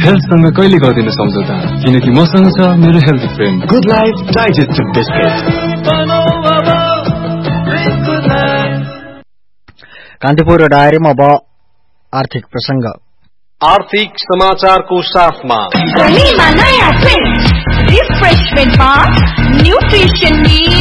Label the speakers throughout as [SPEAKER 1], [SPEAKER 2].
[SPEAKER 1] हेल्थसँग कहिले गर्दिन सम्झौता, किनकि मसँग छ मेरो healthy friend
[SPEAKER 2] good life digestive biscuit.
[SPEAKER 3] Kantipur डायरीमा अब आर्थिक प्रसंग।
[SPEAKER 4] आर्थिक समाचारको साथमा
[SPEAKER 5] रिफ्रेशमेन्टमा न्युट्रिसन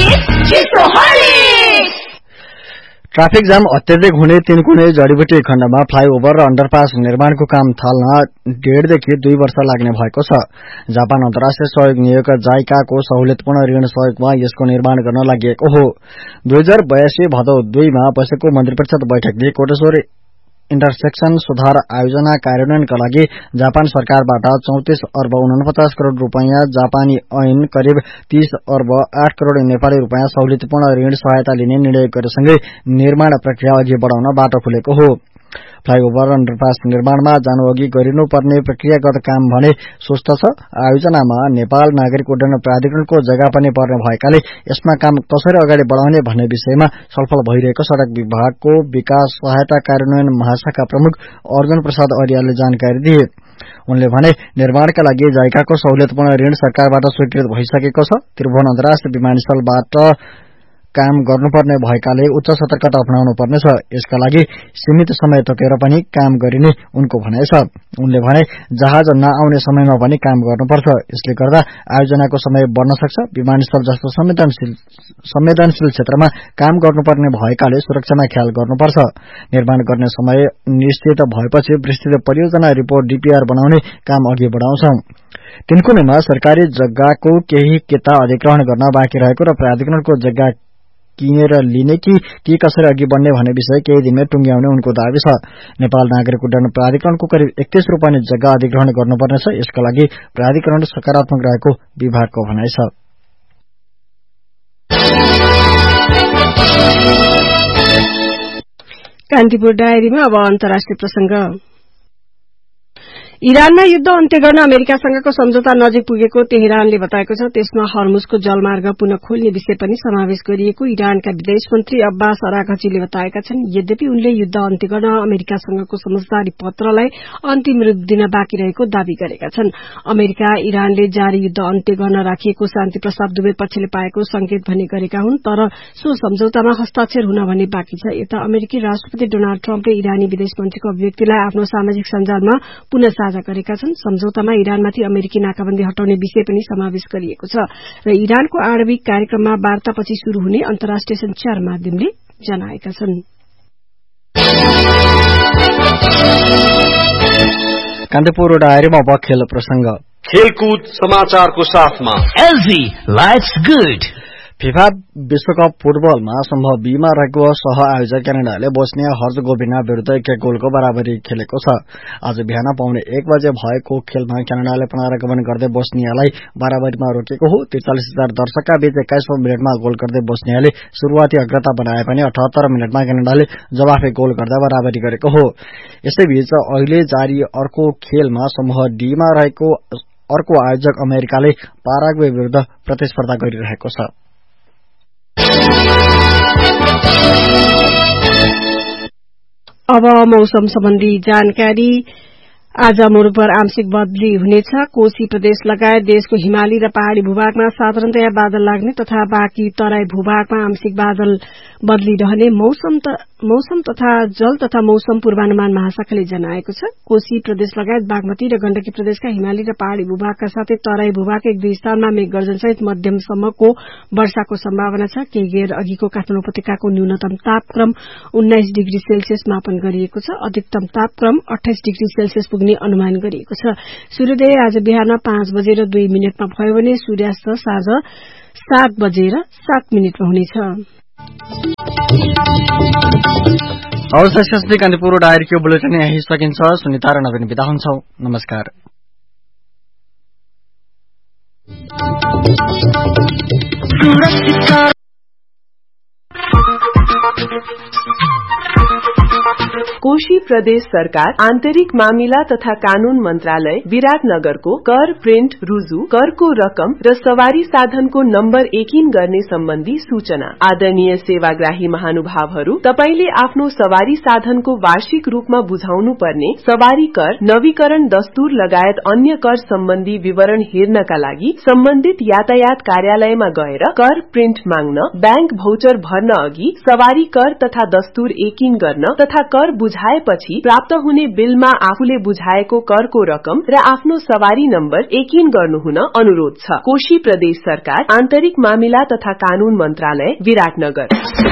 [SPEAKER 3] ट्राफिक जाम अत्यधिक हुने तिनकुने जडीबुटी खण्डमा फ्लाइओभर र अन्डरपास निर्माणको काम थाल्न 1.5 देखि 2 वर्ष लाग्ने भएको छ। जापान अन्तर्राष्ट्रिय सहयोग नियोग जाइकाको सहुलियतपूर्ण ऋण सहयोगमा यसको निर्माण गर्न लागि हो। 2082 भदौ 2 मा बसेको मन्त्री परिषद बैठकले कोटेश्वर इन्टरसेक्सन सुधार आयोजना कार्यान्वयनका लागि जापान सरकारबाट 34 अर्ब 49 करोड़ रुपैयाँ, जापानी ऐन करिब 30 अर्ब 8 करोड़ नेपाली रुपैयाँ सहुलियतपूर्ण ऋण सहायता लिने निर्णय गरेसँगै निर्माण प्रक्रिया अघि बढाउन बाटो खुलेको हो। फ्लाइओभर अन्डरपास निर्माणमा जानुअघि गरिनुपर्ने प्रक्रियागत काम भने सुस्त छ। आयोजनामा नेपाल नागरिक उड्डयन प्राधिकरणको जग्गा पनि पर्ने भएकाले यसमा काम कसरी अगाडि बढाउने भन्ने विषयमा छलफल भइरहेको सड़क विभागको विकास सहायता कार्यान्वयन महाशाखा प्रमुख अर्जुन प्रसाद अर्यालले जानकारी दिए। उनले भने निर्माणका लागि जाइकाको सहुलियतपूर्ण ऋण सरकारबाट स्वीकृत भइसकेको छ। त्रिभुवन अन्तर्राष्ट्रिय विमानस्थलबाट काम गर्नुपर्ने भएकाले उच्च सतर्कता अपनाउनु पर्नेछ। यसका लागि सीमित समय तोकेर पनि काम गरिने उनको भनाइ छ। उनले भने जहाज नआउने समयमा पनि काम गर्नुपर्छ। यसले गर्दा आयोजनाको समय बढ्न सक्छ। विमानस्थल जस्तो संवेदनशील क्षेत्रमा काम गर्नुपर्ने भएकाले सुरक्षामा ख्याल गर्नुपर्छ। निर्माण गर्ने समय निश्चित भएपछि विस्तृत परियोजना रिपोर्ट डीपीआर बनाउने काम अघि बढाउँछौं। तिनकुनेमा सरकारी जग्गाको केही किता अधिग्रहण गर्न बाँकी रहेको र प्राधिकरणको जग्गा किनेर लिने कि कसरी अघि बढ्ने भन्ने विषय केही दिनमै टुंग्याउने उनको दावी छ। नेपाल नागरिक उड्डयन प्राधिकरणको करिब 31 रोपनि जग्गा अधिग्रहण गर्नुपर्नेछ। यसका लागि प्राधिकरण सकारात्मक रहेको विभागको भनाइ छ।
[SPEAKER 6] कान्तिपुर डायरीमा अब अन्तर्राष्ट्रिय प्रसंग। इरानमा युद्ध अन्त्य गर्न अमेरिकासँगको सम्झौता नजिक पुगेको तेहरानले बताएको छ। त्यसमा हर्मुजको जलमार्ग पुनः खोल्ने विषय पनि समावेश गरिएको इरानका विदेश मन्त्री अब्बास अराघचीले बताएका छन्। यद्यपि उनले युद्ध अन्त्य गर्न अमेरिकासँगको समझदारी पत्रलाई अन्तिम रूप दिन बाँकी रहेको दावी गरेका छन्। अमेरिका इरानले जारी युद्ध अन्त्य गर्न राखिएको शान्ति प्रस्ताव दुवै पक्षले पाएको संकेत भने गरेका हुन्, तर सो सम्झौतामा हस्ताक्षर हुन भने बाँकी छ। यता अमेरिकी राष्ट्रपति डोनाल्ड ट्रम्पले इरानी विदेश मन्त्रीको अभिव्यक्तिलाई आफ्नो सामाजिक सञ्जालमा पुनः साझा गरेका छन्। सम्झौतामा इरानमाथि अमेरिकी नाकाबन्दी हटाउने विषय पनि समावेश गरिएको छ र इरानको आणविक कार्यक्रममा वार्तापछि शुरू हुने अन्तर्राष्ट्रिय संचार माध्यमले जनाएका छन्।
[SPEAKER 3] कान्तिपुर डायरीमा अब खेल प्रसंग।
[SPEAKER 4] खेलकुद समाचारको साथमा
[SPEAKER 2] एलजी लाइफ्स गुड।
[SPEAKER 3] फिफा विश्वकप फुटबलमा सम्भव बीमा रहेको सह आयोजक क्यानाडाले बोस्निया हर्जगोभिना विरूद्ध 1-1 गोलको बराबरी खेलेको छ। आज बिहान पाउने 1 बजे भएको खेलमा क्यानाडाले पुनरागमन गर्दै बोस्नियालाई बराबरीमा रोकेको हो। 43,000 दर्शकका बीच 21औं मिनटमा गोल गर्दै बोस्नियाले शुरूआती अग्रता बनाए पनि 78 मिनटमा क्यानाडाले जवाफी गोल गर्दै बराबरी गरेको हो। यसैबीच अहिले जारी अर्को खेलमा समूह डीमा रहेको अर्को आयोजक अमेरिकाले पाराग्वे विरूद्ध प्रतिस्पर्धा गरिरहेको छ।
[SPEAKER 6] अब मौसम सम्बन्धी जानकारी। आज मुलुकभर आंशिक बदली हुनेछ। कोशी प्रदेश लगायत देशको हिमाली र पहाड़ी भूभागमा साधारणतया बादल लाग्ने तथा बाँकी तराई भूभागमा आंशिक बादल बदली रहने मौसम तथा जल तथा मौसम पूर्वानुमान महाशाखाले जनाएको छ। कोशी प्रदेश लगायत बागमती र गण्डकी प्रदेशका हिमाली र पहाड़ी भूभागका साथै तराई भूभागका 1-2 स्थानमा मेघगर्जनसहित मध्यमसम्मको वर्षाको सम्भावना छ। केही बेर अघिको काठमाडौँ उपत्यकाको न्यूनतम तापक्रम 19 डिग्री सेल्सियस मापन गरिएको छ। अधिकतम तापक्रम 28 डिग्री सेल्सियस पुग्ने अनुमान गरिएको छ। सूर्योदय आज बिहान 5:02 भयो भने सूर्यास्त साँझ 7:07 हुनेछ।
[SPEAKER 3] कान्तिपुर डायरीको बुलेटिन यही सकिन्छ। सुनिता र नवीन बिदा हुन्छौं। नमस्कार।
[SPEAKER 7] कोशी प्रदेश सरकार आन्तरिक मामिला तथा कानून मन्त्रालय विराटनगरको कर प्रिन्ट रुजु करको रकम र सवारी साधनको नम्बर एकिन गर्ने सम्बन्धी सूचना। आदरणीय सेवाग्राही महानुभावहरू, तपाईले आफ्नो सवारी साधनको वार्षिक रूपमा बुझाउनु पर्ने सवारी कर, नवीकरण दस्तुर लगायत अन्य कर सम्बन्धी विवरण हेर्नका लागि सम्बन्धित यातायात कार्यालयमा गएर कर प्रिन्ट माग्न, बैंक भौचर भर्न अघि सवारी कर तथा दस्तुर एकिन गर्न तथा कर बुझाएपछि प्राप्त हुने बिलमा आफूले बुझाएको करको रकम र आफ्नो सवारी नम्बर एकिन गर्नुहुन अनुरोध छ। कोशी प्रदेश सरकार आन्तरिक मामिला तथा कानून मन्त्रालय विराटनगर।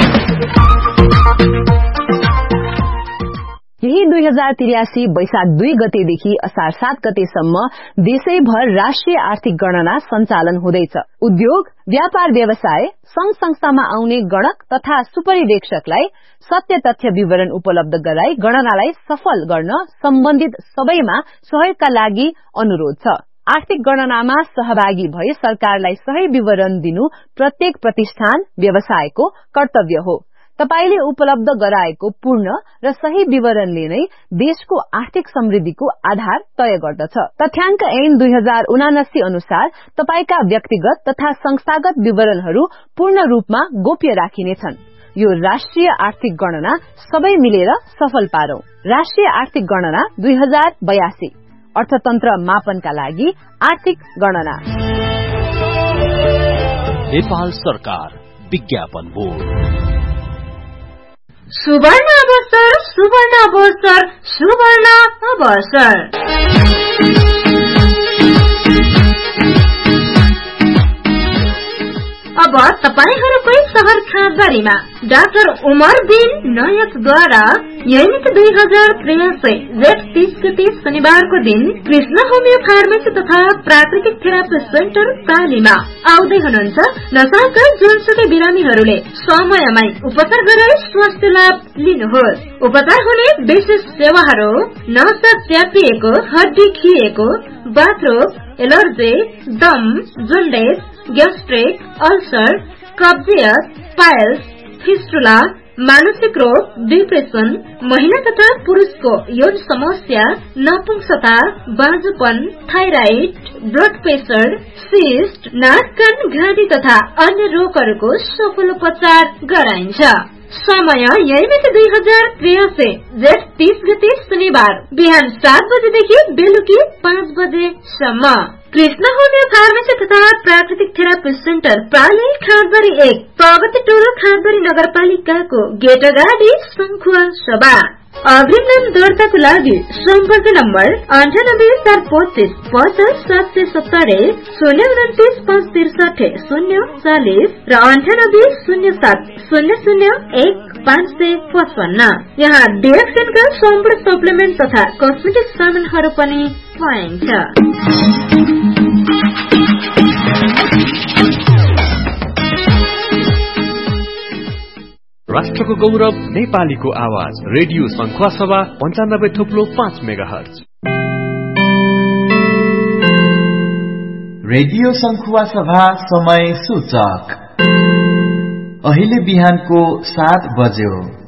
[SPEAKER 8] यही 2083 वैशाख 2 गतेदेखि असार 7 गतेसम्म देशैभर राष्ट्रिय आर्थिक गणना सञ्चालन हुँदैछ। उद्योग, व्यापार व्यवसाय, संघ संस्थामा आउने गणक तथा सुपरिवेक्षकलाई सत्य तथ्य विवरण उपलब्ध गराई गणनालाई सफल गर्न सम्बन्धित सबैमा सहयोगका लागि अनुरोध छ। आर्थिक गणनामा सहभागी भए सरकारलाई सही विवरण दिनु प्रत्येक प्रतिष्ठान, व्यवसायको कर्तव्य हो। तपाईले उपलब्ध गराएको पूर्ण र सही विवरणले नै देशको आर्थिक समृद्धिको आधार तय गर्दछ। तथ्याङ्क ऐन 2079 अनुसार तपाईका व्यक्तिगत तथा संस्थागत विवरणहरू पूर्ण रूपमा गोप्य राखिनेछन्। यो राष्ट्रिय आर्थिक गणना सबै मिलेर सफल पारौं। राष्ट्रिय आर्थिक गणना 2082 अर्थतन्त्र मापनका लागि आर्थिक गणना।
[SPEAKER 2] नेपाल सरकार विज्ञापन बोर्ड।
[SPEAKER 5] सुवर्ण अवसर, सुवर्ण अवसर, सुवर्ण अवसर। अब तपाईहरुकै शहर खाँदबारीमा डाक्टर उमर बिन नायकद्वारा यही 2083 जेठ 30 गते शनिबारको दिन कृष्ण होमियो फार्मेसी तथा प्राकृतिक थेरापी सेन्टर कालीमा आउँदै हुनुहुन्छ नशाका जुनसुकै बिरामीहरूले समयमै उपचार गराई स्वास्थ्य लाभ लिनुहोस्। उपचार हुने विशेष सेवाहरू नसा च्यापिएको, हड्डी खिएको, बाथरोग, एलर्जी, दम, जन्डिस, ग्यास्ट्रिक, अल्सर, कब्जियत, पाइल्स, फिस्टुला, मानसिक रोग, डिप्रेसन, महिला तथा पुरुषको यौन समस्या, नपुंसकता, बाँझोपन, थाइराइड, ब्लड प्रेसर, सिस्ट, नाक कान घाँटी तथा अन्य रोगहरूको सफल उपचार गराइन्छ। समय यही 2083 जेठ 30 गते शनिबार बिहान 7 बजेदेखि बेलुकी 5 बजेसम्म। कृष्ण होमियो फार्मेसी तथा प्राकृतिक थेरापी सेन्टर प्राली खाँदबारी 1 प्रगति टोल खाँदबारी नगरपालिकाको गेट अगाडि शङ्खुवा सभा। अग्रिम नाम दर्ताको लागि सम्पर्क नम्बर 98 425 50 770 029 563 040 र 98 07 00 1 555। यहाँ डिएक्सएनका सम्पूर्ण सप्लिमेन्ट तथा कस्मेटिक सामानहरू पनि पाइन्छ।
[SPEAKER 4] राष्ट्रको गौरव नेपालीको आवाज रेडियो शङ्खुवासभा 95.5 मेगाहर्ज।
[SPEAKER 9] रेडियो शङ्खुवासभा समय सूचक अहिले बिहानको 7 बज्यो।